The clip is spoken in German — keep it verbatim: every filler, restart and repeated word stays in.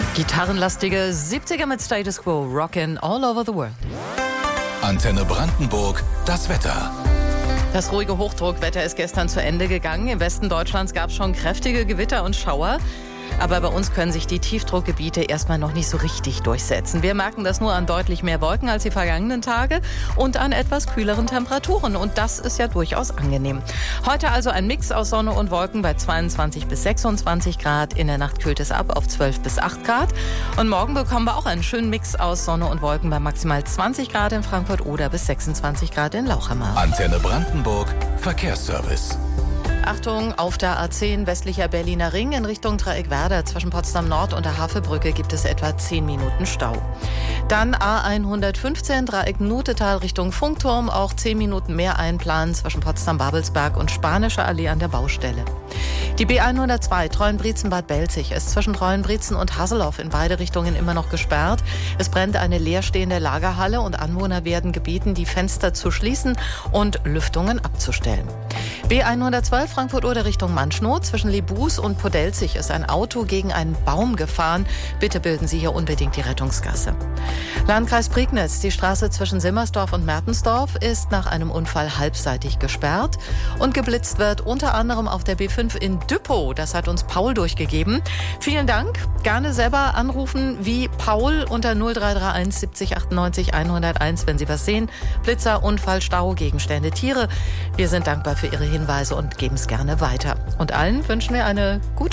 Gitarrenlastige siebziger mit Status Quo, Rockin' all over the world. Antenne Brandenburg, das Wetter. Das ruhige Hochdruckwetter ist gestern zu Ende gegangen. Im Westen Deutschlands gab es schon kräftige Gewitter und Schauer. Aber bei uns können sich die Tiefdruckgebiete erstmal noch nicht so richtig durchsetzen. Wir merken das nur an deutlich mehr Wolken als die vergangenen Tage und an etwas kühleren Temperaturen. Und das ist ja durchaus angenehm. Heute also ein Mix aus Sonne und Wolken bei zweiundzwanzig bis sechsundzwanzig Grad. In der Nacht kühlt es ab auf zwölf bis acht Grad. Und morgen bekommen wir auch einen schönen Mix aus Sonne und Wolken bei maximal zwanzig Grad in Frankfurt oder bis sechsundzwanzig Grad in Lauchhammer. Antenne Brandenburg, Verkehrsservice. Achtung, auf der A zehn westlicher Berliner Ring in Richtung Dreieckwerder zwischen Potsdam Nord und der Havelbrücke gibt es etwa zehn Minuten Stau. Dann A hundertfünfzehn Dreieck Nutetal Richtung Funkturm, auch zehn Minuten mehr einplanen zwischen Potsdam-Babelsberg und Spanische Allee an der Baustelle. Die B hundertzwei Treuenbrietzen-Bad Belzig ist zwischen Treuenbrietzen und Hasselhoff in beide Richtungen immer noch gesperrt. Es brennt eine leerstehende Lagerhalle und Anwohner werden gebeten, die Fenster zu schließen und Lüftungen abzustellen. B hundertzwölf Frankfurt-Oder Richtung Manschnow. Zwischen Lebus und Podelzig ist ein Auto gegen einen Baum gefahren. Bitte bilden Sie hier unbedingt die Rettungsgasse. Landkreis Prignitz. Die Straße zwischen Simmersdorf und Mertensdorf ist nach einem Unfall halbseitig gesperrt. Und geblitzt wird unter anderem auf der B fünf in Düppow. Das hat uns Paul durchgegeben. Vielen Dank. Gerne selber anrufen wie Paul unter null drei drei eins siebzig achtundneunzig hunderteins, wenn Sie was sehen. Blitzer, Unfall, Stau, Gegenstände, Tiere. Wir sind dankbar für Ihre Hinweise und geben es gerne weiter. Und allen wünschen wir eine gute